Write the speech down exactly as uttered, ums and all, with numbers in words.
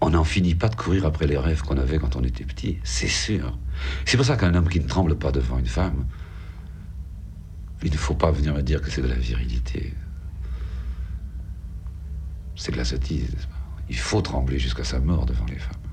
on n'en finit pas de courir après les rêves qu'on avait quand on était petit, c'est sûr. C'est pour ça qu'un homme qui ne tremble pas devant une femme, il ne faut pas venir me dire que c'est de la virilité. C'est de la sottise, n'est-ce pas? Il faut trembler jusqu'à sa mort devant les femmes.